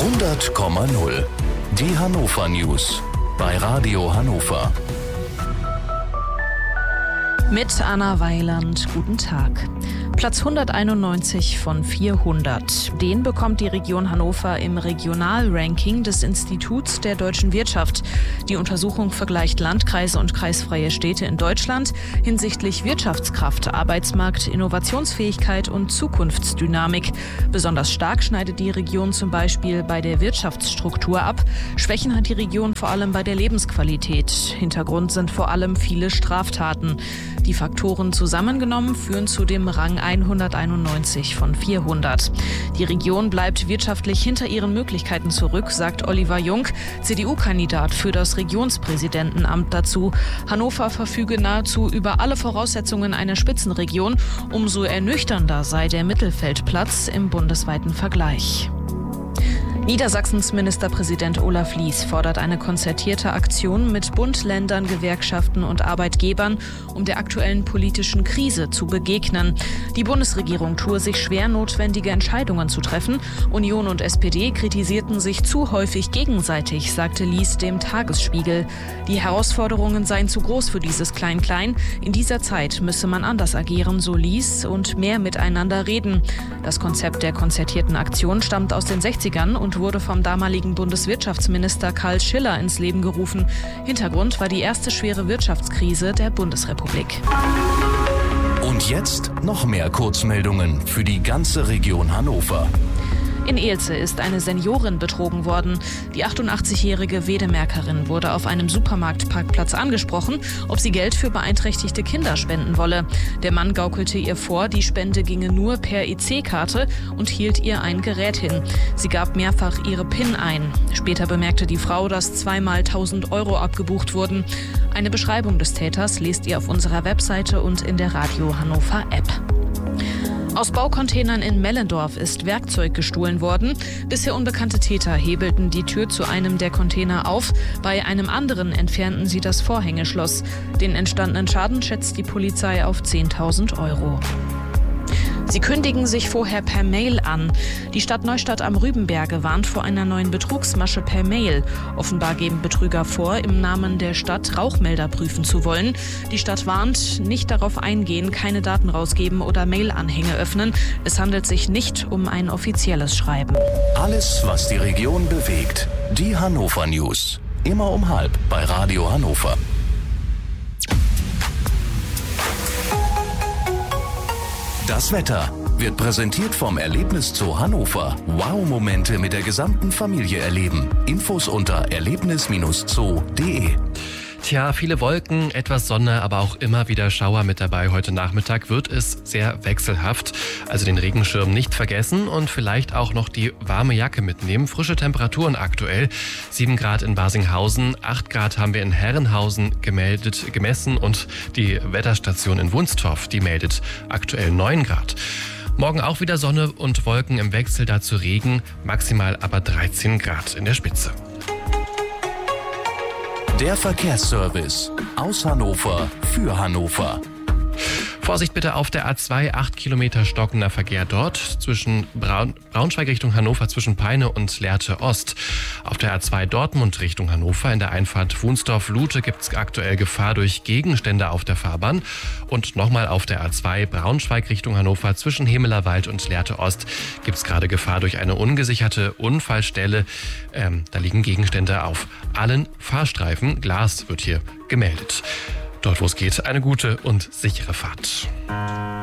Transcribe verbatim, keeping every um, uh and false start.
hundert Komma null. Die Hannover News bei Radio Hannover. Mit Anna Weiland, guten Tag. Platz hunderteinundneunzig von vierhundert. Den bekommt die Region Hannover im Regionalranking des Instituts der deutschen Wirtschaft. Die Untersuchung vergleicht Landkreise und kreisfreie Städte in Deutschland hinsichtlich Wirtschaftskraft, Arbeitsmarkt, Innovationsfähigkeit und Zukunftsdynamik. Besonders stark schneidet die Region zum Beispiel bei der Wirtschaftsstruktur ab. Schwächen hat die Region vor allem bei der Lebensqualität. Hintergrund sind vor allem viele Straftaten. Die Faktoren zusammengenommen führen zu dem Rang hunderteinundneunzig von vierhundert. Die Region bleibt wirtschaftlich hinter ihren Möglichkeiten zurück, sagt Oliver Jung, C D U-Kandidat für das Regionspräsidentenamt dazu. Hannover verfüge nahezu über alle Voraussetzungen einer Spitzenregion. Umso ernüchternder sei der Mittelfeldplatz im bundesweiten Vergleich. Niedersachsens Ministerpräsident Olaf Lies fordert eine konzertierte Aktion mit Bund, Ländern, Gewerkschaften und Arbeitgebern, um der aktuellen politischen Krise zu begegnen. Die Bundesregierung tue sich schwer, notwendige Entscheidungen zu treffen. Union und S P D kritisierten sich zu häufig gegenseitig, sagte Lies dem Tagesspiegel. Die Herausforderungen seien zu groß für dieses Klein-Klein. In dieser Zeit müsse man anders agieren, so Lies, und mehr miteinander reden. Das Konzept der konzertierten Aktion stammt aus den sechzigern und wurde vom damaligen Bundeswirtschaftsminister Karl Schiller ins Leben gerufen. Hintergrund war die erste schwere Wirtschaftskrise der Bundesrepublik. Und jetzt noch mehr Kurzmeldungen für die ganze Region Hannover. In Elze ist eine Seniorin betrogen worden. Die achtundachtzigjährige Wedemerkerin wurde auf einem Supermarktparkplatz angesprochen, ob sie Geld für beeinträchtigte Kinder spenden wolle. Der Mann gaukelte ihr vor, die Spende ginge nur per E C-Karte und hielt ihr ein Gerät hin. Sie gab mehrfach ihre PIN ein. Später bemerkte die Frau, dass zweimal tausend Euro abgebucht wurden. Eine Beschreibung des Täters lest ihr auf unserer Webseite und in der Radio Hannover App. Aus Baucontainern in Mellendorf ist Werkzeug gestohlen worden. Bisher unbekannte Täter hebelten die Tür zu einem der Container auf. Bei einem anderen entfernten sie das Vorhängeschloss. Den entstandenen Schaden schätzt die Polizei auf zehntausend Euro. Sie kündigen sich vorher per Mail an. Die Stadt Neustadt am Rübenberge warnt vor einer neuen Betrugsmasche per Mail. Offenbar geben Betrüger vor, im Namen der Stadt Rauchmelder prüfen zu wollen. Die Stadt warnt, nicht darauf eingehen, keine Daten rausgeben oder Mailanhänge öffnen. Es handelt sich nicht um ein offizielles Schreiben. Alles, was die Region bewegt. Die Hannover News. Immer um halb bei Radio Hannover. Das Wetter wird präsentiert vom Erlebniszoo Hannover. Wow-Momente mit der gesamten Familie erleben. Infos unter erlebnis Bindestrich zoo punkt de. Tja, viele Wolken, etwas Sonne, aber auch immer wieder Schauer mit dabei. Heute Nachmittag wird es sehr wechselhaft. Also den Regenschirm nicht vergessen und vielleicht auch noch die warme Jacke mitnehmen. Frische Temperaturen aktuell. sieben Grad in Barsinghausen, acht Grad haben wir in Herrenhausen gemeldet, gemessen und die Wetterstation in Wunstorf, die meldet aktuell neun Grad. Morgen auch wieder Sonne und Wolken im Wechsel, dazu Regen, maximal aber dreizehn Grad in der Spitze. Der Verkehrsservice aus Hannover für Hannover. Vorsicht bitte auf der A zwei, acht Kilometer stockender Verkehr dort zwischen Braun, Braunschweig Richtung Hannover, zwischen Peine und Lehrte Ost. Auf der A zwei Dortmund Richtung Hannover in der Einfahrt Wunstorf-Lute gibt es aktuell Gefahr durch Gegenstände auf der Fahrbahn. Und nochmal auf der A zwei Braunschweig Richtung Hannover zwischen Hemelerwald und Lehrte Ost gibt es gerade Gefahr durch eine ungesicherte Unfallstelle. Ähm, da liegen Gegenstände auf allen Fahrstreifen. Glas wird hier gemeldet. Dort, wo es geht, eine gute und sichere Fahrt.